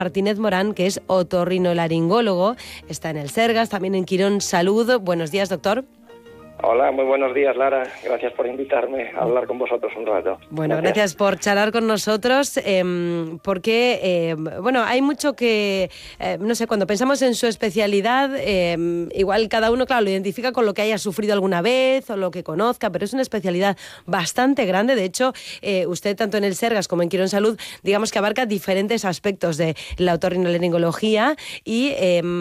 Martínez Morán, que es otorrinolaringólogo, está en el Sergas, también en Quirón Salud. Buenos días, doctor. Hola, muy buenos días, Lara. Gracias por invitarme a hablar con vosotros un rato. Bueno, gracias por charlar con nosotros, porque, bueno, hay mucho que, no sé, cuando pensamos en su especialidad, igual cada uno, claro, lo identifica con lo que haya sufrido alguna vez o lo que conozca, pero es una especialidad bastante grande. De hecho, usted, tanto en el Sergas como en Quirón Salud, digamos que abarca diferentes aspectos de la otorrinolaringología y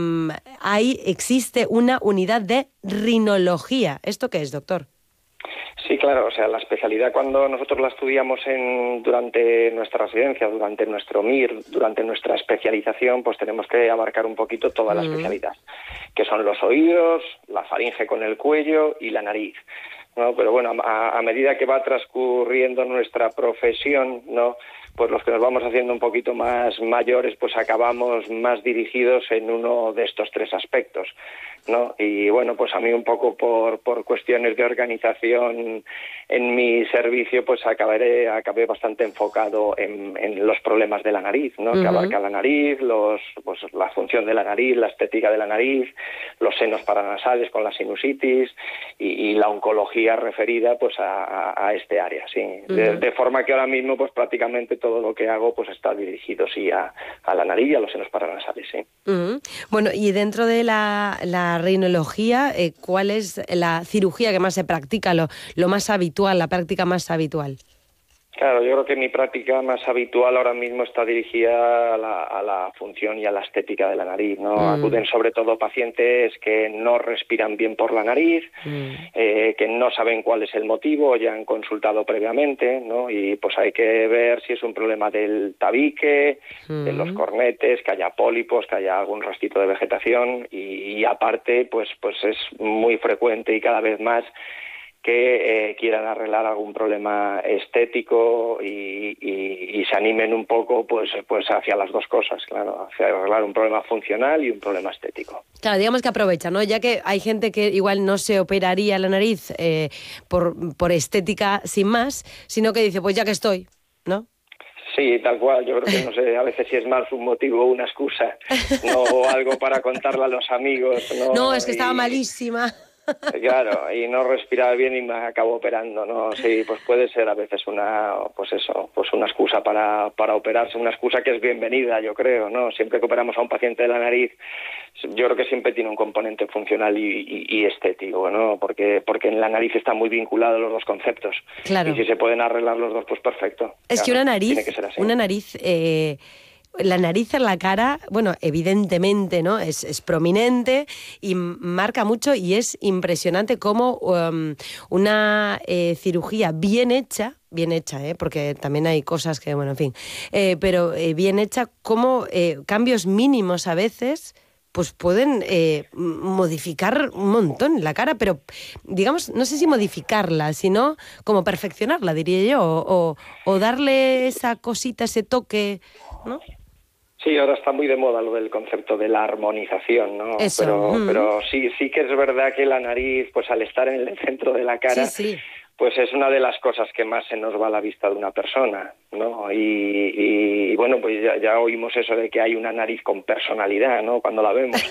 ahí existe una unidad de rinología. ¿Esto qué es, doctor? Sí, claro, o sea, la especialidad cuando nosotros la estudiamos durante nuestra residencia, durante nuestro MIR, durante nuestra especialización, pues tenemos que abarcar un poquito toda la especialidad, que son los oídos, la faringe con el cuello y la nariz, ¿no? Pero bueno, a medida que va transcurriendo nuestra profesión, ¿no?, pues los que nos vamos haciendo un poquito más mayores, pues acabamos más dirigidos en uno de estos tres aspectos, ¿no? Y bueno, pues a mí un poco por cuestiones de organización en mi servicio, pues acabé bastante enfocado en los problemas de la nariz, ¿no? Que abarca la nariz, pues la función de la nariz, la estética de la nariz, los senos paranasales con la sinusitis y la oncología referida pues a este área, sí. De forma que ahora mismo pues prácticamente todo lo que hago pues está dirigido sí a la nariz y a los senos paranasales, sí. Bueno, y dentro de la rinología, ¿cuál es la cirugía que más se practica, lo más habitual, la práctica más habitual? Claro, yo creo que mi práctica más habitual ahora mismo está dirigida a la función y a la estética de la nariz, ¿no? Acuden sobre todo pacientes que no respiran bien por la nariz, que no saben cuál es el motivo, ya han consultado previamente, ¿no? Y pues hay que ver si es un problema del tabique, de los cornetes, que haya pólipos, que haya algún rastito de vegetación y aparte pues es muy frecuente y cada vez más que quieran arreglar algún problema estético y se animen un poco pues hacia las dos cosas, claro, hacia arreglar un problema funcional y un problema estético. Claro, digamos que aprovechan, ¿no? Ya que hay gente que igual no se operaría la nariz por estética sin más, sino que dice, pues ya que estoy, ¿no? Sí, tal cual. Yo creo que no sé, a veces si es más un motivo o una excusa, no algo para contarle a los amigos, ¿no? No, es que estaba malísima. Claro, y no respiraba bien y me acabo operando, ¿no? Sí, pues puede ser a veces una excusa para operarse, una excusa que es bienvenida, yo creo, ¿no? Siempre que operamos a un paciente de la nariz, yo creo que siempre tiene un componente funcional y estético, ¿no? Porque en la nariz están muy vinculados los dos conceptos. Claro. Y si se pueden arreglar los dos, pues perfecto. Es claro, que tiene que ser así. La nariz en la cara, bueno, evidentemente, ¿no? Es prominente y marca mucho y es impresionante cómo una cirugía bien hecha, porque también hay cosas que, bueno, en fin, pero bien hecha, como cambios mínimos a veces pues pueden modificar un montón la cara, pero digamos, no sé si modificarla, sino como perfeccionarla, diría yo, o darle esa cosita, ese toque, ¿no? Sí, ahora está muy de moda lo del concepto de la armonización, ¿no? Eso. Pero sí que es verdad que la nariz, pues al estar en el centro de la cara, sí. pues es una de las cosas que más se nos va a la vista de una persona, ¿no? Y bueno, pues ya oímos eso de que hay una nariz con personalidad, ¿no? Cuando la vemos.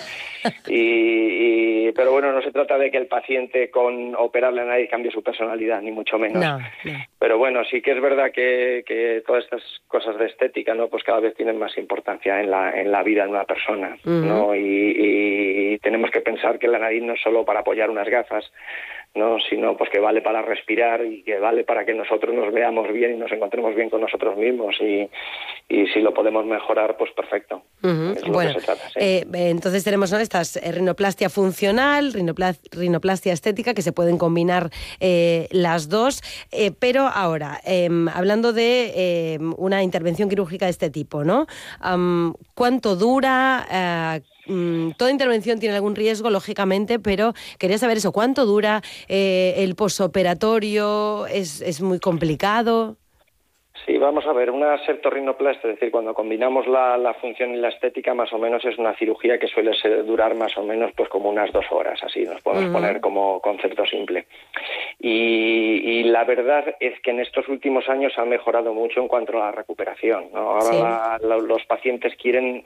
Pero bueno, no se trata de que el paciente con operarle la nariz cambie su personalidad, ni mucho menos. No. Pero bueno, sí que es verdad que todas estas cosas de estética, ¿no? Pues cada vez tienen más importancia en la vida de una persona, ¿no? Y tenemos que pensar que la nariz no es solo para apoyar unas gafas, ¿no? Sino pues que vale para respirar y que vale para que nosotros nos veamos bien y nos encontremos bien con nosotros mismos y si lo podemos mejorar, pues perfecto. Es lo bueno, que se trata, sí. entonces tenemos, ¿no?, estas rinoplastia funcional, rinoplastia estética, que se pueden combinar las dos, pero ahora, hablando de una intervención quirúrgica de este tipo, ¿no? ¿Cuánto dura? Toda intervención tiene algún riesgo, lógicamente, pero quería saber eso, ¿cuánto dura? ¿El posoperatorio es muy complicado? Sí, vamos a ver, una septorrinoplastia, es decir, cuando combinamos la función y la estética, más o menos es una cirugía que suele durar más o menos pues como unas 2 horas, así nos podemos poner como concepto simple. Y la verdad es que en estos últimos años ha mejorado mucho en cuanto a la recuperación, ¿no? Ahora los pacientes quieren